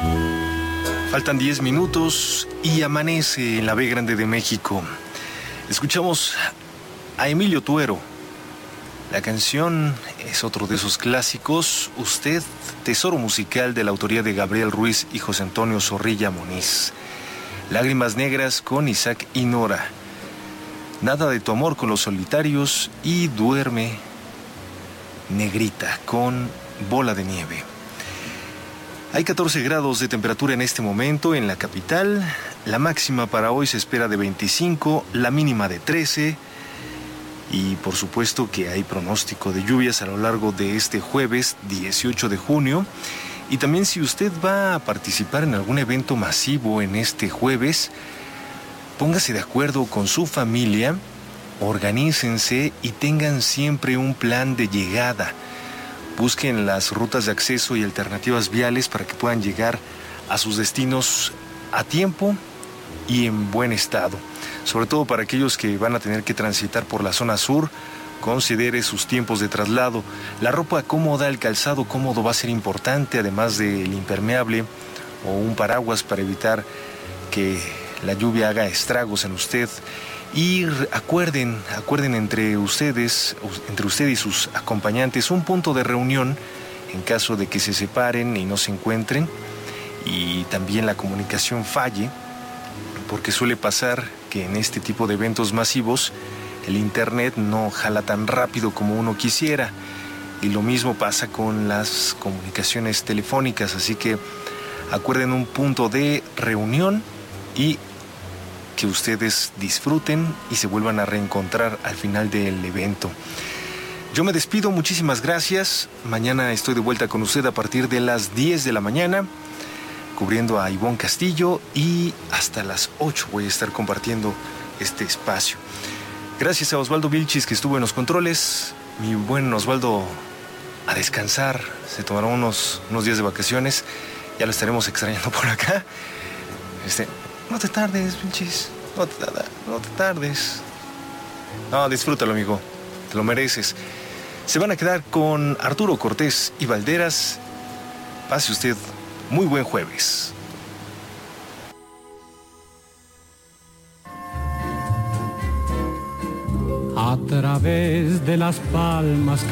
Faltan 10 minutos y amanece en la B Grande de México. Escuchamos a Emilio Tuero. La canción es otro de esos clásicos, Usted, tesoro musical de la autoría de Gabriel Ruiz y José Antonio Zorrilla Moniz. Lágrimas negras con Isaac y Nora. Nada de tu amor con Los Solitarios y Duerme Negrita con Bola de Nieve. Hay 14 grados de temperatura en este momento en la capital. La máxima para hoy se espera de 25, la mínima de 13. Y por supuesto que hay pronóstico de lluvias a lo largo de este jueves 18 de junio. Y también si usted va a participar en algún evento masivo en este jueves, póngase de acuerdo con su familia, organícense y tengan siempre un plan de llegada. Busquen las rutas de acceso y alternativas viales para que puedan llegar a sus destinos a tiempo y en buen estado. Sobre todo para aquellos que van a tener que transitar por la zona sur, considere sus tiempos de traslado. La ropa cómoda, el calzado cómodo va a ser importante, además del impermeable o un paraguas para evitar que la lluvia haga estragos en usted. Y acuerden entre usted y sus acompañantes un punto de reunión en caso de que se separen y no se encuentren, y también la comunicación falle, porque suele pasar que en este tipo de eventos masivos el internet no jala tan rápido como uno quisiera, y lo mismo pasa con las comunicaciones telefónicas. Así que acuerden un punto de reunión y que ustedes disfruten y se vuelvan a reencontrar al final del evento. Yo me despido, muchísimas gracias. Mañana estoy de vuelta con usted a partir de las 10 de la mañana, cubriendo a Ivonne Castillo, y hasta las 8 voy a estar compartiendo este espacio. Gracias a Osvaldo Vilchis, que estuvo en los controles. Mi buen Osvaldo, a descansar, se tomará unos días de vacaciones. Ya lo estaremos extrañando por acá. No te tardes, Vilchis. No te tardes. No, disfrútalo, amigo. Te lo mereces. Se van a quedar con Arturo Cortés y Valderas. Pase usted muy buen jueves. A través de las palmas